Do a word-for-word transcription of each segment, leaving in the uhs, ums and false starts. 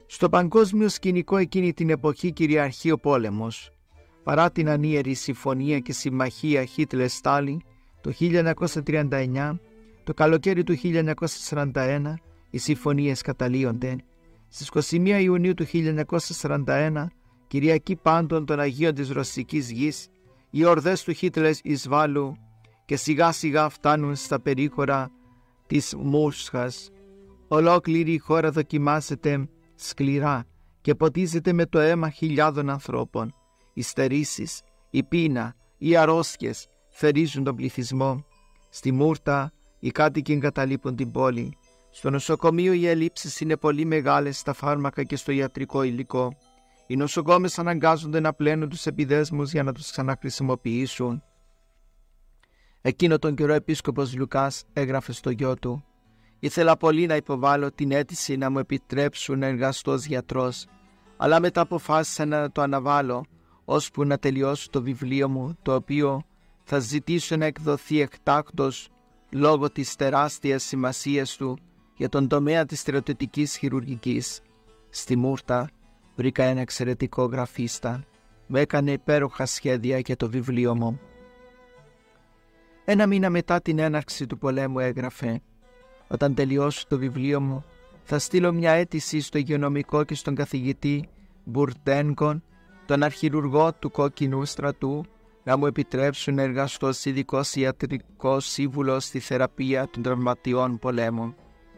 Στο παγκόσμιο σκηνικό εκείνη την εποχή κυριαρχεί ο πόλεμος. Παρά την ανίερη συμφωνία και συμμαχία Χίτλερ-Στάλιν το χίλια εννιακόσια τριάντα εννιά, το καλοκαίρι του χίλια εννιακόσια σαράντα ένα οι συμφωνίες καταλύονται. Στις είκοσι μία Ιουνίου του χίλια εννιακόσια σαράντα ένα, Κυριακή Πάντων των Αγίων της Ρωσικής Γης, οι ορδές του Χίτλερ εισβάλλουν και σιγά σιγά φτάνουν στα περίχωρα της Μόσχας. Ολόκληρη η χώρα δοκιμάζεται σκληρά και ποτίζεται με το αίμα χιλιάδων ανθρώπων. Οι στερήσεις, η πείνα, οι αρρώστιες θερίζουν τον πληθυσμό. Στη Μούρτα οι κάτοικοι εγκαταλείπουν την πόλη. Στο νοσοκομείο οι ελλείψεις είναι πολύ μεγάλες στα φάρμακα και στο ιατρικό υλικό. Οι νοσοκόμες αναγκάζονται να πλένουν τους επιδέσμους για να τους ξαναχρησιμοποιήσουν. Εκείνο τον καιρό ο επίσκοπος Λουκάς έγραφε στο γιο του: «Ήθελα πολύ να υποβάλω την αίτηση να μου επιτρέψουν να εργαστώ ως γιατρός, αλλά μετά αποφάσισα να το αναβάλω ώσπου να τελειώσω το βιβλίο μου, το οποίο θα ζητήσω να εκδοθεί εκτάκτως λόγω της τεράστιας σημασίας του για τον τομέα της στρατιωτικής χειρουργικής». Στη Μούρτα βρήκα ένα εξαιρετικό γραφίστα. Μου έκανε υπέροχα σχέδια για το βιβλίο μου. Ένα μήνα μετά την έναρξη του πολέμου έγραφε: «Όταν τελειώσω το βιβλίο μου, θα στείλω μια αίτηση στο υγειονομικό και στον καθηγητή Μπουρτένκον, τον αρχιουργό του Κόκκινου Στρατού, να μου επιτρέψουν να εργαστώ ως ειδικός ιατρικός σύμβουλος στη θεραπεία των τραυματιών πολέμων».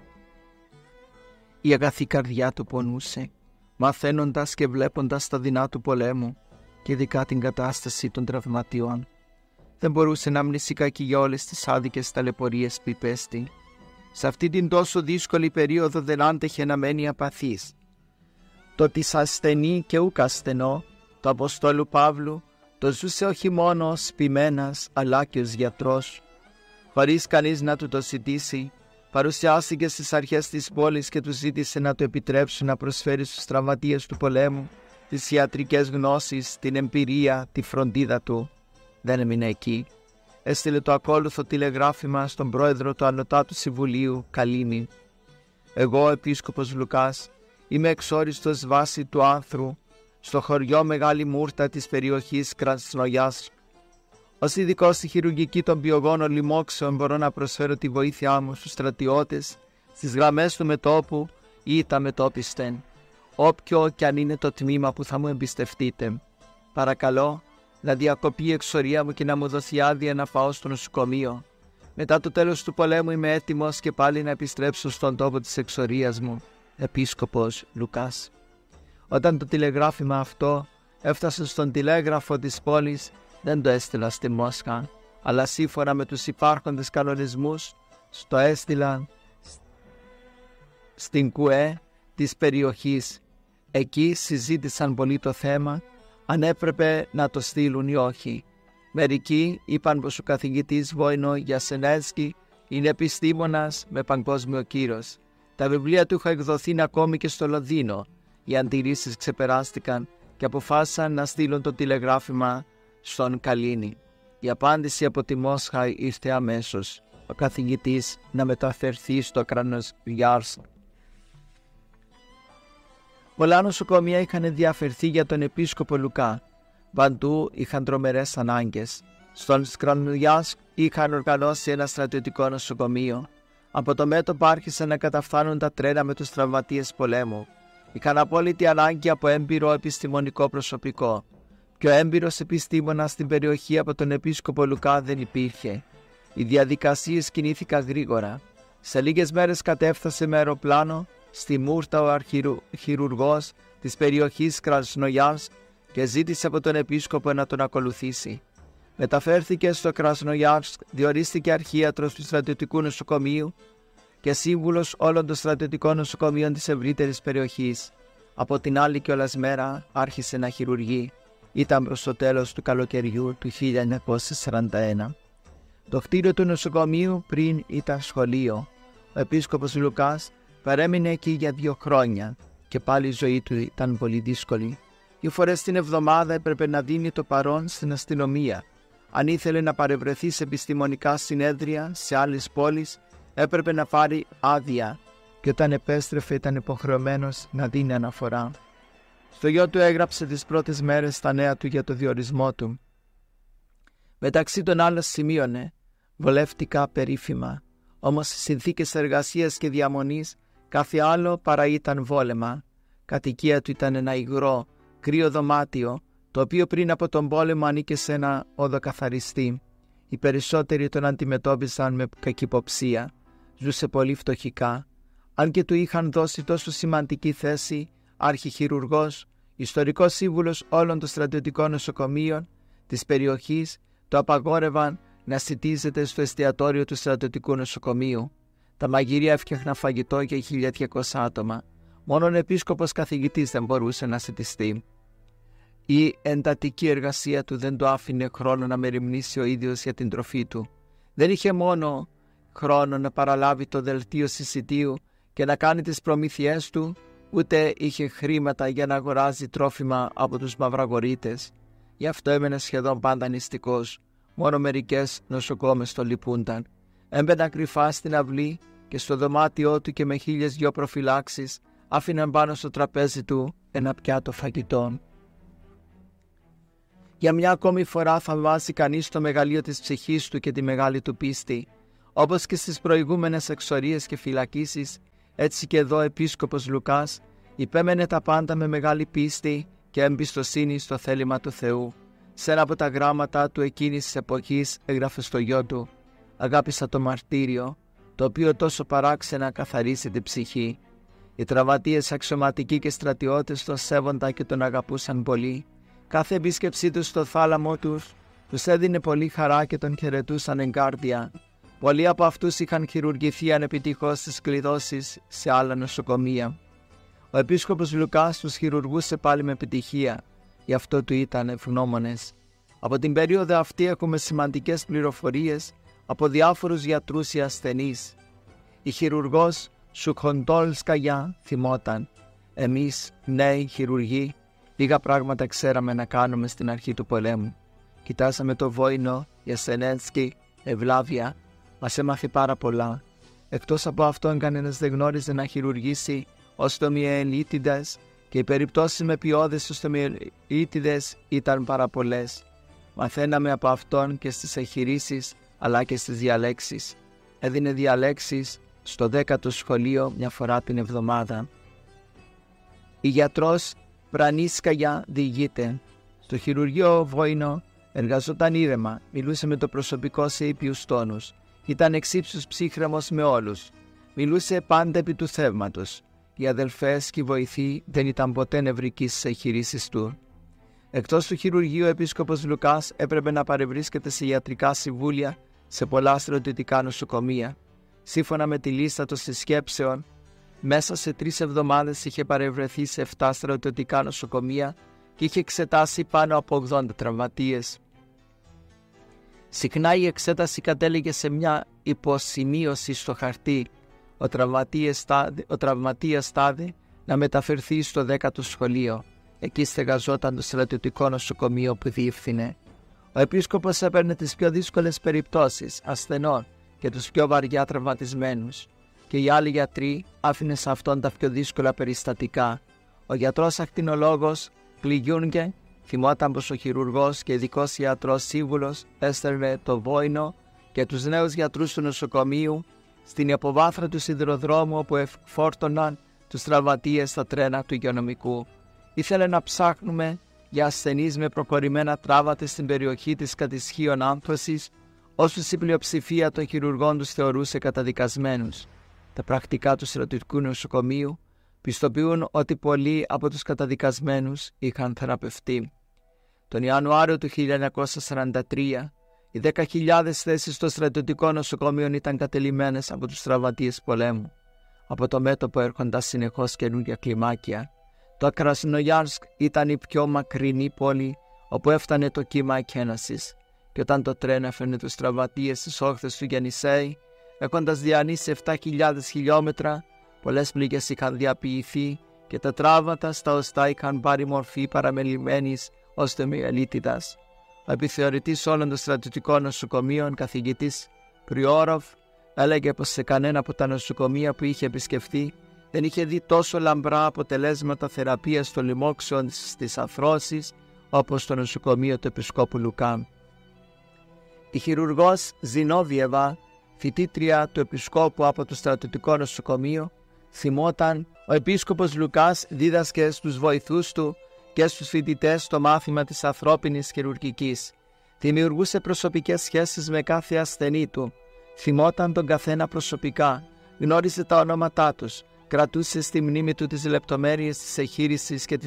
Η αγαθή καρδιά του πονούσε, μαθαίνοντας και βλέποντας τα δεινά του πολέμου και ειδικά την κατάσταση των τραυματιών. Δεν μπορούσε να μνήσει κακή για όλες τις άδικες ταλαιπωρίες που υπέστη. Σε αυτή την τόσο δύσκολη περίοδο δεν άντεχε να μένει απαθής. Το της ασθενή και ούκ ασθενό, το Αποστόλου Παύλου, το ζούσε όχι μόνο ως ποιμένας, αλλά και ως γιατρός. Χωρίς κανείς να του το ζητήσει, παρουσιάστηκε στις αρχές της πόλης και του ζήτησε να του επιτρέψουν να προσφέρει στους τραυματίες του πολέμου τις ιατρικές γνώσεις, την εμπειρία, τη φροντίδα του. Δεν έμεινε εκεί. Έστειλε το ακόλουθο τηλεγράφημα στον πρόεδρο του Ανωτάτου Συμβουλίου Καλίνη: «Εγώ, ο επίσκοπος Λουκάς, είμαι εξόριστος βάση του άνθρου στο χωριό Μεγάλη Μούρτα της περιοχής Κρασνογιάς. Ως ειδικός στη χειρουργική των πιογόνων λοιμόξεων μπορώ να προσφέρω τη βοήθειά μου στους στρατιώτες στις γραμμές του μετώπου ή τα μετώπιστεν, όποιο κι αν είναι το τμήμα που θα μου εμπιστευτείτε. Παρακαλώ να διακοπεί η εξορία μου και να μου δοθεί άδεια να πάω στο νοσοκομείο. Μετά το τέλος του πολέμου είμαι έτοιμος και πάλι να επιστρέψω στον τόπο της εξορίας μου. Επίσκοπος Λουκάς». Όταν το τηλεγράφημα αυτό έφτασε στον τηλέγραφο της πόλης, δεν το έστειλα στη Μόσχα, αλλά σύμφωνα με τους υπάρχοντες κανονισμούς, στο έστειλαν στην ΚΟΕ της περιοχής. Εκεί συζήτησαν πολύ το θέμα, αν έπρεπε να το στείλουν ή όχι. Μερικοί είπαν πως ο καθηγητής Βόινο Γιασενέσκι είναι επιστήμονας με παγκόσμιο κύρος. Τα βιβλία του είχαν εκδοθεί ακόμη και στο Λονδίνο. Οι αντιρρήσεις ξεπεράστηκαν και αποφάσισαν να στείλουν το τηλεγράφημα στον Καλίνη. Η απάντηση από τη Μόσχα ήρθε αμέσως. Ο καθηγητής να μεταφερθεί στο Κρασνογιάρσκ. Πολλά νοσοκομεία είχαν διαφερθεί για τον επίσκοπο Λουκά. Παντού είχαν τρομερές ανάγκες. Στον Κρασνογιάρσκ είχαν οργανώσει ένα στρατιωτικό νοσοκομείο. Από το μέτωπο άρχισαν να καταφθάνουν τα τρένα με τους τραυματίες πολέμου. Είχαν απόλυτη ανάγκη από έμπειρο επιστημονικό προσωπικό. Πιο έμπειρος επιστήμονας στην περιοχή από τον επίσκοπο Λουκά δεν υπήρχε. Οι διαδικασίες κινήθηκαν γρήγορα. Σε λίγες μέρες κατέφθασε με αεροπλάνο στη Μούρτα ο αρχιουργός της περιοχής Κρασνογιάρσκ και ζήτησε από τον επίσκοπο να τον ακολουθήσει. Μεταφέρθηκε στο Κρασνογιάρσκ, διορίστηκε αρχίατρος του στρατιωτικού νοσοκομείου και σύμβουλος όλων των στρατιωτικών νοσοκομείων της ευρύτερης περιοχής. Από την άλλη κιόλας μέρα άρχισε να χειρουργεί. Ήταν προς το τέλος του καλοκαιριού του χίλια εννιακόσια σαράντα ένα. Το κτίριο του νοσοκομείου πριν ήταν σχολείο. Ο επίσκοπος Λουκάς παρέμεινε εκεί για δύο χρόνια και πάλι η ζωή του ήταν πολύ δύσκολη. Δύο φορές την εβδομάδα έπρεπε να δίνει το παρόν στην αστυνομία. Αν ήθελε να παρευρεθεί σε επιστημονικά συνέδρια σε άλλες πόλεις, έπρεπε να πάρει άδεια και όταν επέστρεφε ήταν υποχρεωμένος να δίνει αναφορά. Στο γιο του έγραψε τις πρώτες μέρες τα νέα του για το διορισμό του. Μεταξύ των άλλων σημείωνε «Βολεύτηκα περίφημα, όμως οι συνθήκες εργασίας και διαμονής κάθε άλλο παρά ήταν βόλεμα. Κατοικία του ήταν ένα υγρό, κρύο δωμάτιο, το οποίο πριν από τον πόλεμο ανήκε σε ένα οδοκαθαριστή. Οι περισσότεροι τον αντιμετώπιζαν με κακυποψία. Ζούσε πολύ φτωχικά. Αν και του είχαν δώσει τόσο σημαντική θέση, αρχιχειρουργός, ιστορικός σύμβουλος όλων των στρατιωτικών νοσοκομείων της περιοχής, το απαγόρευαν να σιτίζεται στο εστιατόριο του στρατιωτικού νοσοκομείου. Τα μαγειρία έφτιαχναν φαγητό για χίλια διακόσια άτομα. Μόνον ο επίσκοπος καθηγητής δεν μπορούσε να σιτιστεί. Η εντατική εργασία του δεν το άφηνε χρόνο να μεριμνήσει ο ίδιος για την τροφή του. Δεν είχε μόνο χρόνο να παραλάβει το δελτίο συσιτίου και να κάνει τις προμήθειές του, ούτε είχε χρήματα για να αγοράζει τρόφιμα από τους μαυραγορείτες. Γι' αυτό έμενε σχεδόν πάντα νηστικός. Μόνο μερικές νοσοκόμες το λυπούνταν. Έμπαιναν κρυφά στην αυλή και στο δωμάτιό του και με χίλιες δυο προφυλάξεις άφηναν πάνω στο τραπέζι του ένα πιάτο φαγητών. Για μια ακόμη φορά θαυμάζει κανείς το μεγαλείο της ψυχής του και τη μεγάλη του πίστη. Όπως και στις προηγούμενες εξορίες και φυλακίσεις, έτσι και εδώ ο επίσκοπος Λουκάς υπέμενε τα πάντα με μεγάλη πίστη και εμπιστοσύνη στο θέλημα του Θεού. Σε ένα από τα γράμματα του εκείνης της εποχής έγραφε στο γιο του «Αγάπησα το μαρτύριο, το οποίο τόσο παράξενα καθαρίσει την ψυχή. Οι τραυματίες αξιωματικοί και στρατιώτες τον σέβονταν και τον αγαπούσαν πολύ. Κάθε επίσκεψή του στο θάλαμό τους τους έδινε πολύ χαρά και τον χαιρετούσαν εγκάρδια. Πολλοί από αυτούς είχαν χειρουργηθεί ανεπιτυχώς στις κλειδώσεις σε άλλα νοσοκομεία. Ο επίσκοπος Λουκάς τους χειρουργούσε πάλι με επιτυχία, γι' αυτό του ήταν ευγνώμονες. Από την περίοδο αυτή έχουμε σημαντικές πληροφορίες από διάφορους γιατρούς ή ασθενείς. Η χειρουργός Σουχοντόλσκαγια θυμόταν «Εμείς, νέοι χειρουργοί, λίγα πράγματα ξέραμε να κάνουμε στην αρχή του πολέμου. Κοιτάσαμε το Βόινο, Γιασενένσκι, Ευλάβια, μας έμαθε πάρα πολλά. Εκτός από αυτόν κανένας δεν γνώριζε να χειρουργήσει οστομιελίτιδες και οι περιπτώσεις με ποιόδες οστομιελίτιδες ήταν πάρα πολλές. Μαθαίναμε από αυτόν και στις εγχειρήσεις αλλά και στις διαλέξεις. Έδινε διαλέξεις στο δέκατο σχολείο μια φορά την εβδομάδα. Η γιατρός Πρανίσκαγια διηγείται. Στο χειρουργείο Βόινο εργαζόταν ήρεμα, μιλούσε με το προσωπικό σε ήπιους τόνους. Ήταν εξύψους ψύχρεμος με όλους. Μιλούσε πάντα επί του θεύματος. Οι αδελφές και οι βοηθοί δεν ήταν ποτέ νευρικοί στις εγχειρήσεις του. Εκτός του χειρουργείου, ο επίσκοπος Λουκάς έπρεπε να παρευρίσκεται σε ιατρικά συμβούλια σε πολλά στρατιωτικά νοσοκομεία. Σύμφωνα με τη λίστα των συσκέψεων, μέσα σε τρεις εβδομάδες είχε παρευρεθεί σε επτά στρατιωτικά νοσοκομεία και είχε εξετάσει πάνω από ογδόντα τραυματίες. Συχνά η εξέταση κατέληγε σε μια υποσημείωση στο χαρτί. Ο τραυματίας, ο τραυματίας τάδε να μεταφερθεί στο δέκατο σχολείο. Εκεί στεγαζόταν το στρατιωτικό νοσοκομείο που διεύθυνε. Ο επίσκοπος έπαιρνε τις πιο δύσκολες περιπτώσεις ασθενών και τους πιο βαριά τραυματισμένους, και οι άλλοι γιατροί άφηνε σε αυτόν τα πιο δύσκολα περιστατικά. Ο γιατρός ακτινολόγος Κλιγιούνγκε θυμόταν πως ο χειρουργός και ειδικός ιατρός σύμβουλος έστελνε το Βόινο και τους νέους γιατρούς του νοσοκομείου στην υποβάθρα του σιδηροδρόμου όπου εφόρτωναν τους τραυματίες στα τρένα του υγειονομικού. Ήθελε να ψάχνουμε για ασθενείς με προχωρημένα τραύματα στην περιοχή της κατισχύων άνθωσης, όσους η πλειοψηφία των χειρουργών τους θεωρούσε καταδικασμένους. Τα πρακτικά του στρατιωτικού νοσοκομείου πιστοποιούν ότι πολλοί από τους καταδικασμένους είχαν θεραπευτεί. Τον Ιανουάριο του χίλια εννιακόσια σαράντα τρία, οι δέκα χιλιάδες θέσεις στο στρατιωτικό νοσοκομείο ήταν κατελημμένες από τους τραυματίες πολέμου. Από το μέτωπο έρχονταν συνεχώς καινούργια κλιμάκια. Το Κρασνογιάρσκ ήταν η πιο μακρινή πόλη όπου έφτανε το κύμα εκένασης, και όταν το τρένο έφερνε τους τραυματίες στις όχθες του Γεννησέη, έχοντας διανύσει επτά χιλιάδες χιλιόμετρα, πολλές πληγές είχαν διαποιηθεί και τα τραύματα στα οστά είχαν πάρει μορφή παραμελημένης οστομιελίτιδας. Ο επιθεωρητής όλων των στρατιωτικών νοσοκομείων, καθηγητής Πριόροφ, έλεγε πως σε κανένα από τα νοσοκομεία που είχε επισκεφτεί δεν είχε δει τόσο λαμπρά αποτελέσματα θεραπείας των λοιμόξεων στις αρθρώσεις όπως το νοσοκομείο του Επισκόπου Λουκά. Η χειρουργός Ζινόβιεβα, φοιτήτρια του Επισκόπου από το στρατιωτικό νοσοκομείο, θυμόταν ο Επίσκοπος Λουκάς δίδασκε στους βοηθούς του και στους φοιτητές το μάθημα της ανθρώπινης χειρουργικής. Δημιουργούσε προσωπικές σχέσεις με κάθε ασθενή του. Θυμόταν τον καθένα προσωπικά, γνώριζε τα ονόματά τους, κρατούσε στη μνήμη του τις λεπτομέρειες της εγχείρησης και της